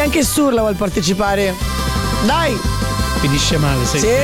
Anche Sturla vuol partecipare. Dai. Finisce male, sei. Sì.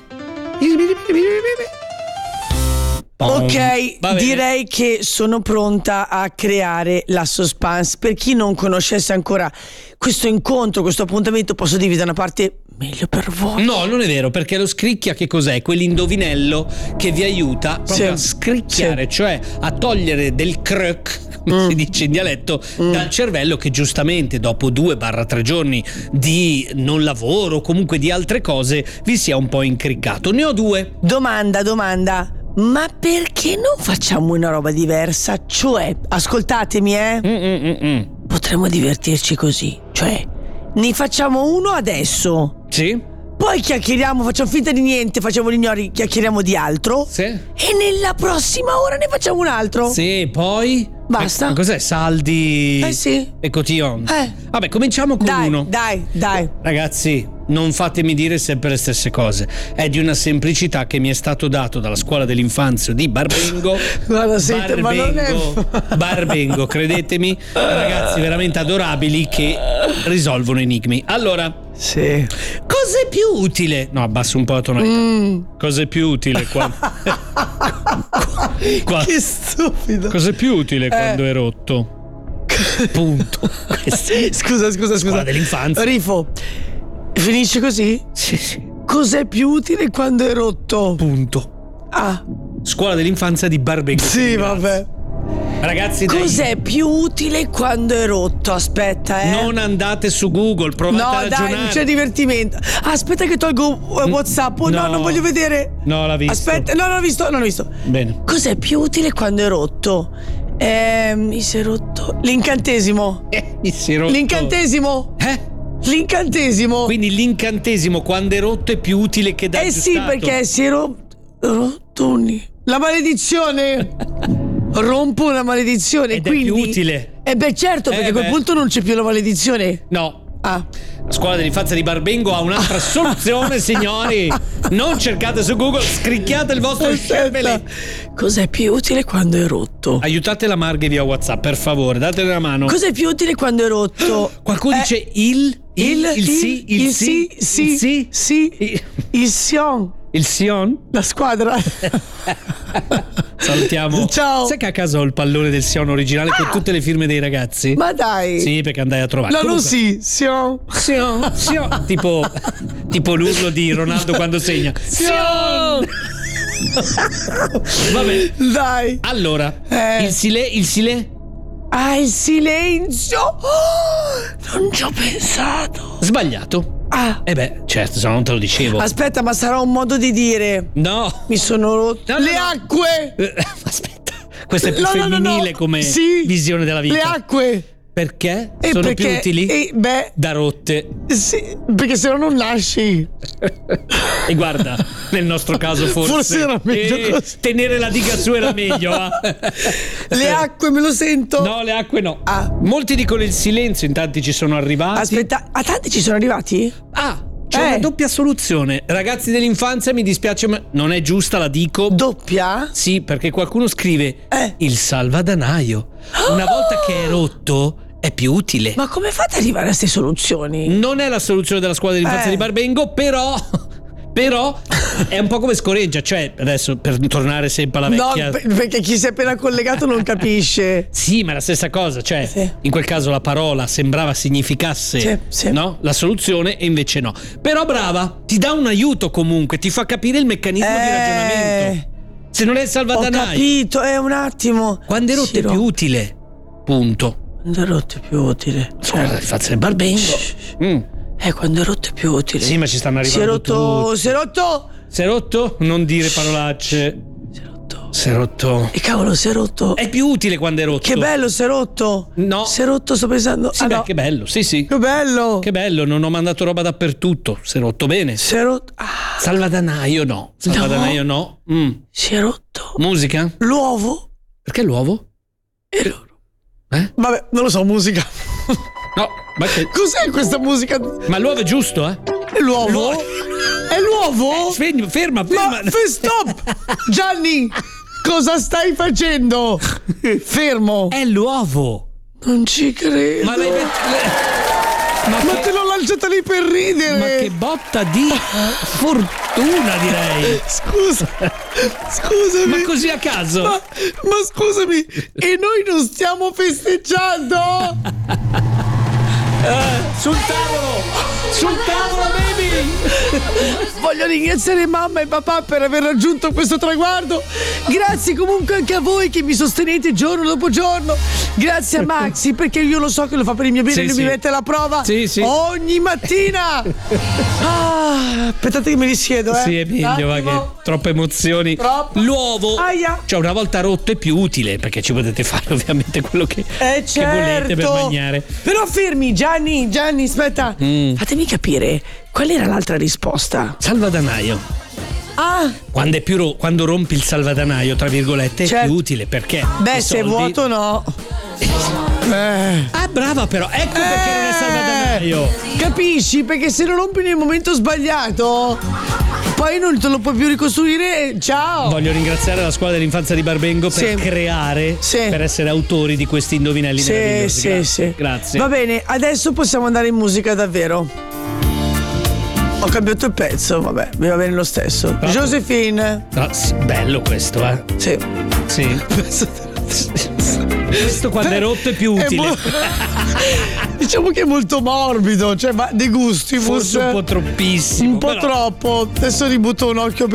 Ok, direi che sono pronta a creare la suspense. Per chi non conoscesse ancora questo incontro, questo appuntamento, posso dirvi da una parte meglio per voi. No, non è vero, perché lo scricchia che cos'è? Quell'indovinello che vi aiuta proprio a scricchiare, cioè a togliere del creux, come si dice in dialetto, dal cervello che giustamente dopo 2-3 giorni di non lavoro o comunque di altre cose vi sia un po' incriccato. Ne ho 2. Domanda. Ma perché non facciamo una roba diversa? Cioè, ascoltatemi, potremmo divertirci così. Cioè, ne facciamo uno adesso. Sì. Poi chiacchieriamo, facciamo finta di niente, facciamo l'ignori, chiacchieriamo di altro. Sì. E nella prossima ora ne facciamo un altro. Sì, poi... Basta. Ma cos'è? Saldi? Sì. E cotillon? Vabbè, cominciamo con uno. Dai. Ragazzi, non fatemi dire sempre le stesse cose. È di una semplicità che mi è stato dato dalla scuola dell'infanzia di Barbengo. Guarda, senti, ma non è... Barbengo, credetemi, ragazzi veramente adorabili che risolvono enigmi. Allora, sì. Cos'è più utile? No, abbasso un po' la tonalità. Cos'è più utile quando... Che stupido. Cos'è più utile quando è rotto? Punto. Scusa. Scuola dell'infanzia. Rifo. Finisce così? Sì. Cos'è più utile quando è rotto? Punto. Scuola dell'infanzia di Barbengo. Sì, vabbè. Ragazzi, cos'è più utile quando è rotto? Aspetta, Non andate su Google, provate a ragionare. No, dai, non c'è divertimento. Aspetta che tolgo WhatsApp. No, non voglio vedere. No, l'ha visto. Aspetta, no, non l'ho visto. Bene. Cos'è più utile quando è rotto? Mi si è rotto. L'incantesimo. Mi si è rotto. L'incantesimo. L'incantesimo. Quindi l'incantesimo quando è rotto è più utile che da aggiustato. Sì, perché si è rotto. La maledizione. Rompo una maledizione. Ed quindi è più utile. Certo, perché a quel punto non c'è più la maledizione. No. La scuola dell'infanzia di Barbengo ha un'altra soluzione, signori. Non cercate su Google, scricchiate il vostro cervello. Cos'è più utile quando è rotto? Aiutate la Marghe via WhatsApp, per favore, datele una mano. Cos'è più utile quando è rotto? Qualcuno dice il Sion. Il Sion? La squadra. Salutiamo. Ciao. Sai che a casa ho il pallone del Sion originale con tutte le firme dei ragazzi? Ma dai. Sì, perché andai a trovare. No, Sion. Tipo l'urlo di Ronaldo quando segna. Sion. Vabbè. Dai. Allora, il silenzio. Il silenzio. Non ci ho pensato. Sbagliato. Certo, se no non te lo dicevo. Aspetta, ma sarà un modo di dire. No. Mi sono rotto. No, le acque. Aspetta. Questo è più femminile come visione della vita. Le acque. Perché? Sono più utili da rotte. Sì, perché se no non nasci. E guarda, nel nostro caso forse era meglio così. Tenere la diga su era meglio. Le acque me lo sento. No, le acque no. Molti dicono il silenzio, in tanti ci sono arrivati. Aspetta, a tanti ci sono arrivati? C'è una doppia soluzione. Ragazzi dell'infanzia, mi dispiace, ma non è giusta, la dico. Doppia? Sì, perché qualcuno scrive il salvadanaio. Una volta che è rotto è più utile. Ma come fate ad arrivare a queste soluzioni? Non è la soluzione della scuola dell'infanzia di Barbengo, però è un po' come scoreggia. Cioè, adesso per tornare sempre alla vecchia. No, perché chi si è appena collegato non capisce. Sì, ma è la stessa cosa. Cioè, in quel caso la parola sembrava significasse no? La soluzione, e invece no. Però brava, ti dà un aiuto comunque, ti fa capire il meccanismo di ragionamento. Se non è il salvadanaio. Ho capito, un attimo. Quando è rotto è più utile. Punto. Quando è rotto è più utile. Faccio il Barbengo. Quando è rotto è più utile. Sì, ma ci stanno arrivando tutti. Si è rotto? Si è rotto? Non dire parolacce. Si è rotto. E cavolo, si è rotto. È più utile quando è rotto. Che bello, si è rotto. No. Si è rotto, sto pensando. Sì, no. Che bello, sì. Che bello. Che bello, non ho mandato roba dappertutto. Si è rotto bene. Si è rotto. Salvadanaio no. Salvadanaio no. Si è rotto. Musica? L'uovo. Perché l'uovo? E loro. Vabbè, non lo so, musica. No, ma cos'è questa musica? Ma l'uovo è giusto, È l'uovo? È l'uovo? Ferma. Ma stop! Gianni, cosa stai facendo? Fermo. È l'uovo. Non ci credo. Ma Ma te l'ho lanciata lì per ridere. Ma che botta di fortuna, direi. Scusami. Ma così a caso? Ma scusami, e noi non stiamo festeggiando? Sul tavolo, baby! Voglio ringraziare mamma e papà per aver raggiunto questo traguardo. Grazie comunque anche a voi che mi sostenete giorno dopo giorno. Grazie a Maxi, perché io lo so che lo fa per il mio bene, lui mi mette alla prova ogni mattina. Aspettate che mi risiedo, Sì, è meglio, va, che troppe emozioni. L'uovo, cioè, una volta rotto è più utile, perché ci potete fare ovviamente quello che volete per mangiare. Però fermi, Gianni, aspetta. Fatemi capire, qual era l'altra risposta? Salvadanaio. Quando rompi il salvadanaio, tra virgolette, è più utile, perché se è vuoto no. Brava, però ecco perché non è salvadanaio. Capisci? Perché se lo rompi nel momento sbagliato, poi non te lo puoi più ricostruire. Ciao. Voglio ringraziare la scuola dell'infanzia di Barbengo per creare, per essere autori di questi indovinelli meravigliosi. Grazie. Va bene, adesso possiamo andare in musica davvero. Ho cambiato il pezzo, vabbè, mi va bene lo stesso. Josephine. Bello questo, eh? Sì. Questo quando è rotto è più utile. Diciamo che è molto morbido, cioè, ma De Gustibus forse un po' troppissimo. Un po' troppo. Adesso ributto un occhio